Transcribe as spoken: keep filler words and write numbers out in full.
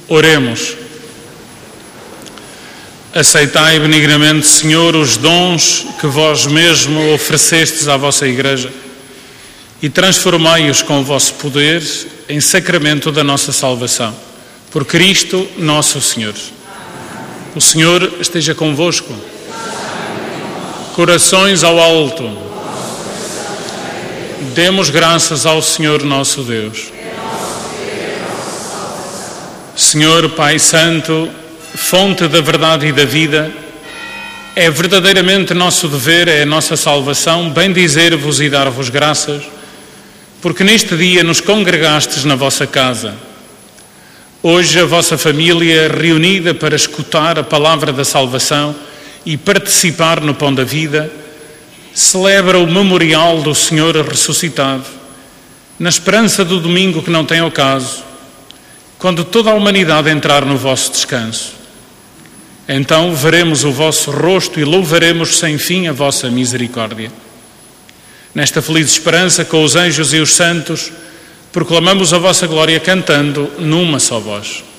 Oremos. Aceitai benignamente, Senhor, os dons que vós mesmo oferecestes à vossa Igreja e transformai-os com o vosso poder em sacramento da nossa salvação. Por Cristo nosso Senhor. O Senhor esteja convosco. Corações ao alto. Demos graças ao Senhor nosso Deus. Senhor Pai Santo, fonte da verdade e da vida, é verdadeiramente nosso dever, é a nossa salvação, bendizer-vos e dar-vos graças, porque neste dia nos congregastes na vossa casa. Hoje a vossa família, reunida para escutar a palavra da salvação e participar no pão da vida, celebra o memorial do Senhor ressuscitado, na esperança do domingo que não tem ocaso, quando toda a humanidade entrar no vosso descanso. Então veremos o vosso rosto e louvaremos sem fim a vossa misericórdia. Nesta feliz esperança, com os anjos e os santos, proclamamos a vossa glória cantando numa só voz.